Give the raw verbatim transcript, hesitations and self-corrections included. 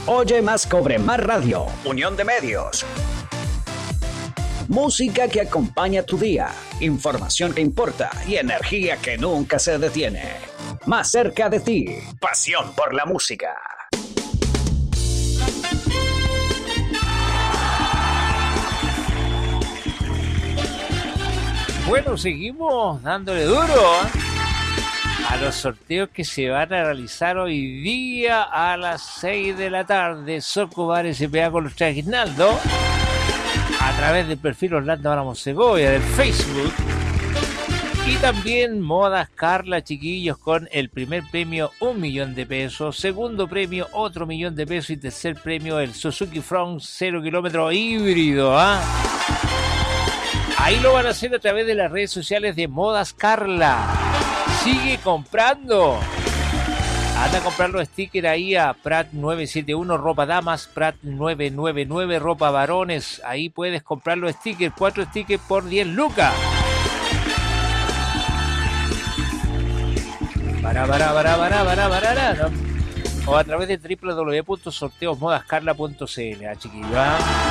Oye Más, Cobre Más Radio. Unión de Medios. Música que acompaña tu día, información que importa y energía que nunca se detiene. Más cerca de ti, pasión por la música. Bueno, seguimos dándole duro ¿eh? a los sorteos que se van a realizar hoy día a las seis de la tarde. Socobar S P A con los Aguinaldo a través del perfil Orlando Ramos Segovia del Facebook. Y también Modas Carla, chiquillos, con el primer premio un millón de pesos, segundo premio otro millón de pesos y tercer premio el Suzuki Front cero kilómetro híbrido. ¿ah? Ahí lo van a hacer a través de las redes sociales de Modas Carla. Sigue comprando. Anda a comprar los stickers ahí a Prat nueve siete uno, ropa damas, Prat nueve nueve nueve, ropa varones. Ahí puedes comprar los stickers, cuatro stickers por diez lucas. Para, para, para, para, para, para, ¿no? O a través de doble u doble u doble u punto sorteos modas carla punto c l, chiquillos.